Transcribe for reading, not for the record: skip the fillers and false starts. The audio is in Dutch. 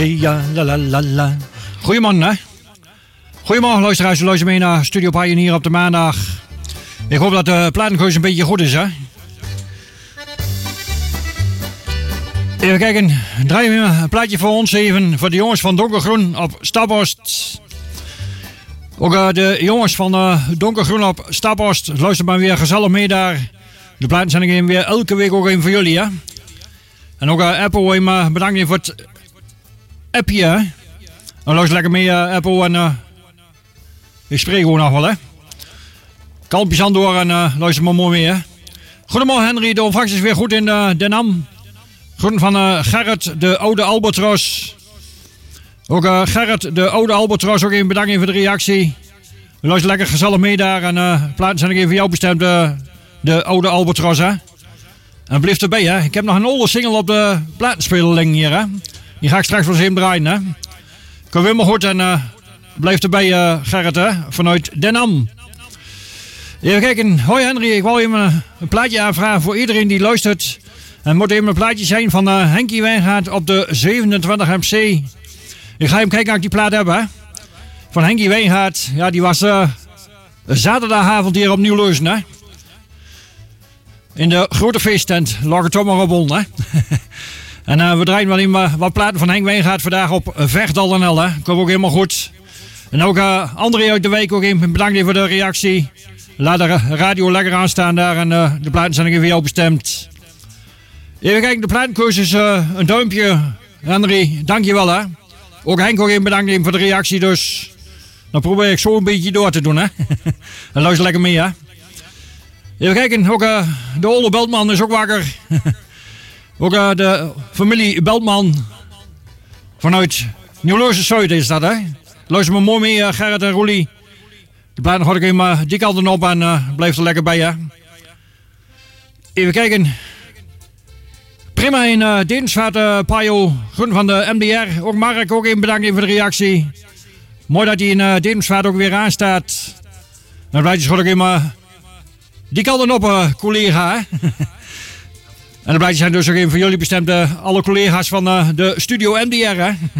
Ja, la la la la. Goedemorgen, hè. Goedemorgen, luisteraars. We luisteren mee naar Studio Pioneer op de maandag. Ik hoop dat de platenkeuze een beetje goed is, hè. Even kijken. Draai we een plaatje voor ons even. Voor de jongens van Donkergroen op Staphorst. Ook de jongens van Donkergroen op Staphorst. Luister maar weer gezellig mee daar. De platen zijn weer elke week ook even voor jullie, hè. En ook Apple, bedankt voor het appje, hè. Dan luister lekker mee, Apple, en ik spreek gewoon nog wel, hè. Kalmpjes aan door en luister maar mooi mee, hè. Goedemorgen, Henry. De ontvangst is weer goed in Den Ham. Groeten van Gerrit, de oude Albatros. Ook Gerrit, de oude Albatros, ook even bedankt voor de reactie. We luisteren lekker gezellig mee daar. En platen zijn ook even voor jou bestemd, de oude Albatros, hè. En blijf erbij, hè. Ik heb nog een oude single op de platenspelerling hier, hè. Die ga ik straks wel eens even draaien, hè. Kom weer maar goed en blijf erbij, Gerrit, hè. Vanuit Den Ham. Even kijken. Hoi Henry, ik wou even een plaatje aanvragen voor iedereen die luistert. En moet even een plaatje zijn van Henkie Wijngaard op de 27 MC. Ik ga even kijken of ik die plaat heb, hè. Van Henkie Wijngaard. Ja, die was zaterdagavond hier op Nieuw-Leuzen, hè. In de grote feesttent. Lag het toch maar op on, hè. En we draaien wel even wat platen van Henk Wijngaard vandaag op Vechtdal NL, hè. Komt ook helemaal goed. En ook André uit de wijk ook even bedankt voor de reactie. Laat de radio lekker aanstaan daar en de platen zijn even voor jou bestemd. Even kijken, de platenkeuze is een duimpje. Henry, dankjewel, hè. Ook Henk ook even bedankt voor de reactie, dus dan probeer ik zo een beetje door te doen, hè. En luister lekker mee, hè. Even kijken, ook de Ole Beltman is ook wakker. Ook de familie Beltman vanuit Nieuw-Leuzen-Zuid is dat, hè. Luister maar mooi mee, Gerrit en Roelie. De platen ga ik even die kant op en blijf er lekker bij, hè. Even kijken. Prima in Deensvaart, Pajo. Groen van de MDR. Ook Mark, ook even bedankt voor de reactie. Mooi dat hij in Deensvaart ook weer aanstaat. Dan blijf je schot ik even die kant op, collega, hè. En de plaatjes zijn dus ook even voor jullie bestemd, alle collega's van de Studio MDR, hè.